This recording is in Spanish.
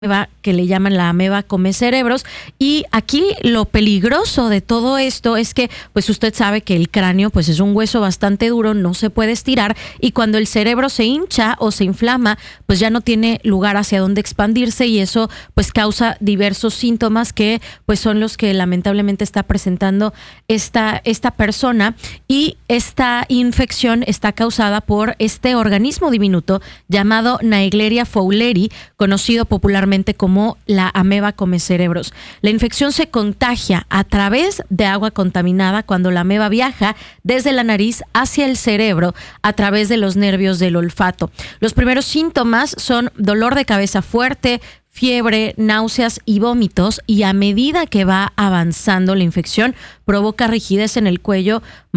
que le llaman la ameba come cerebros. Y aquí lo peligroso de todo esto es que pues usted sabe que el cráneo pues es un hueso bastante duro, no se puede estirar, y cuando el cerebro se hincha o se inflama pues ya no tiene lugar hacia dónde expandirse, y eso pues causa diversos síntomas que pues son los que lamentablemente está presentando esta persona. Y esta infección está causada por este organismo diminuto llamado Naegleria fowleri, conocido popularmente como la ameba come cerebros. La infección se contagia a través de agua contaminada cuando la ameba viaja desde la nariz hacia el cerebro a través de los nervios del olfato. Los primeros síntomas son dolor de cabeza fuerte, fiebre, náuseas y vómitos, y a medida que va avanzando la infección provoca rigidez en el cuello,